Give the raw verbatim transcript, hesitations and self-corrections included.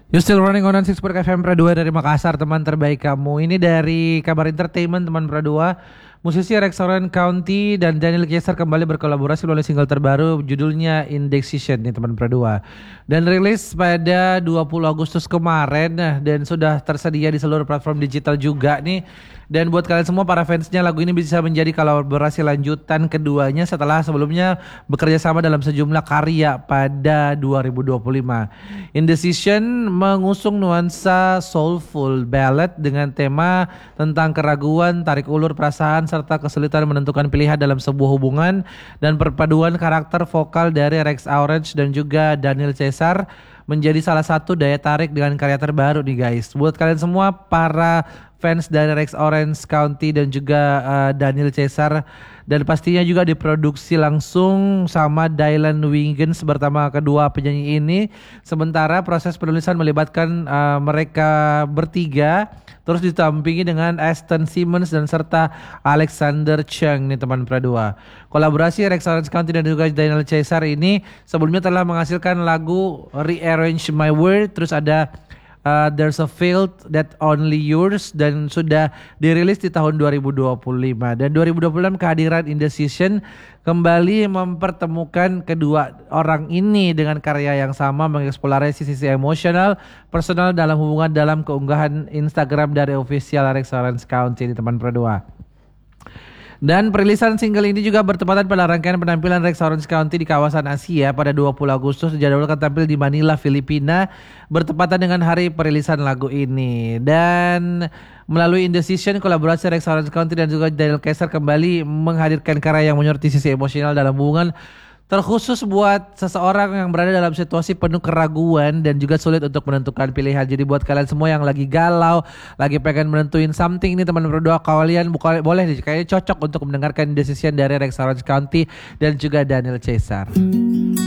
You still running on enam F M Pradua dari Makassar, teman terbaik kamu. Ini dari Kabar Entertainment, teman Pradua. Musisi Rex Orange County dan Daniel Caesar kembali berkolaborasi melalui single terbaru judulnya Indecision nih teman Pradua. Dan rilis pada dua puluh Agustus kemarin nah, dan sudah tersedia di seluruh platform digital juga nih. Dan buat kalian semua para fansnya, lagu ini bisa menjadi kolaborasi lanjutan keduanya setelah sebelumnya bekerja sama dalam sejumlah karya pada dua ribu dua puluh lima. Indecision mengusung nuansa soulful ballad dengan tema tentang keraguan, tarik ulur perasaan, serta kesulitan menentukan pilihan dalam sebuah hubungan, dan perpaduan karakter vokal dari Rex Orange dan juga Daniel Caesar menjadi salah satu daya tarik dengan karya terbaru nih guys. Buat kalian semua para fans dari Rex Orange County dan juga uh, Daniel Caesar, dan pastinya juga diproduksi langsung sama Dylan Wingens bersama kedua penyanyi ini. Sementara proses penulisan melibatkan uh, mereka bertiga, terus ditampingi dengan Aston Simmons dan serta Alexander Cheng nih teman Pradua. Kolaborasi Rex Orange County dan juga Daniel Caesar ini sebelumnya telah menghasilkan lagu Rearrange My World, terus ada Uh, There's a Field That Only Yours, dan sudah dirilis di tahun dua ribu dua puluh lima. Dan dua ribu dua puluh enam kehadiran Indecision kembali mempertemukan kedua orang ini dengan karya yang sama, mengeksplorasi sisi emosional, personal dalam hubungan dalam keunggahan Instagram dari official Rex Orange County di teman Pradua. Dan perilisan single ini juga bertepatan pada rangkaian penampilan Rex Orange County di kawasan Asia pada dua puluh Agustus, dijadwalkan tampil di Manila, Filipina bertepatan dengan hari perilisan lagu ini. Dan melalui Indecision, kolaborasi Rex Orange County dan juga Daniel Caesar kembali menghadirkan karya yang menyoroti sisi emosional dalam hubungan, terkhusus buat seseorang yang berada dalam situasi penuh keraguan dan juga sulit untuk menentukan pilihan. Jadi buat kalian semua yang lagi galau, lagi pengen menentuin something nih teman berdua, kalian buka, boleh deh kayaknya cocok untuk mendengarkan Indecision dari Rex Orange County dan juga Daniel Caesar.